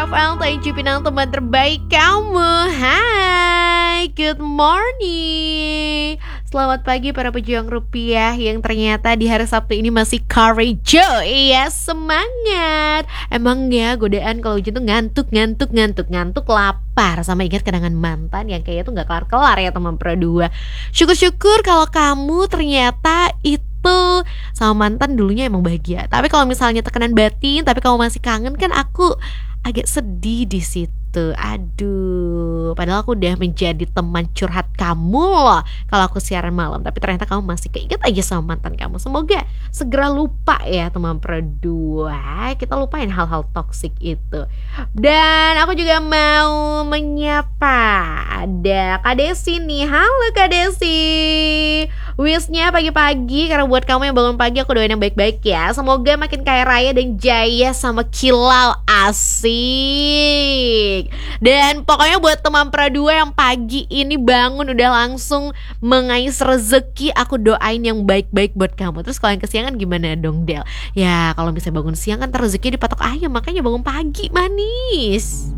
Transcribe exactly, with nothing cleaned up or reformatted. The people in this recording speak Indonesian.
Rafael Taiji Pinang, teman terbaik kamu. Hai, good morning. Selamat pagi para pejuang rupiah yang ternyata di hari Sabtu ini masih courageous. Iya, semangat. Emang ya godaan kalau hujan tuh ngantuk, ngantuk, ngantuk, ngantuk, lapar, sama ingat kenangan mantan yang kayaknya tuh gak kelar-kelar ya teman Pro dua. Syukur-syukur kalau kamu ternyata itu sama mantan dulunya emang bahagia. Tapi kalau misalnya tekanan batin, tapi kamu masih kangen, kan aku agak sedih di situ. Aduh, padahal aku udah menjadi teman curhat kamu loh kalau aku siaran malam, tapi ternyata kamu masih keinget aja sama mantan kamu. Semoga segera lupa ya teman Pro dua. Kita lupain hal-hal toksik itu. Dan aku juga mau menyapa ada Kak Desi nih. Halo Kak Desi. Wishnya pagi-pagi, karena buat kamu yang bangun pagi aku doain yang baik-baik ya. Semoga makin kaya raya dan jaya sama kilau. Asik. Dan pokoknya buat teman Pro dua yang pagi ini bangun udah langsung mengais rezeki, aku doain yang baik-baik buat kamu. Terus kalau yang kesiangan gimana dong Del? Ya kalau misalnya bangun siang kan rezeki dipatok ayam, makanya bangun pagi manis.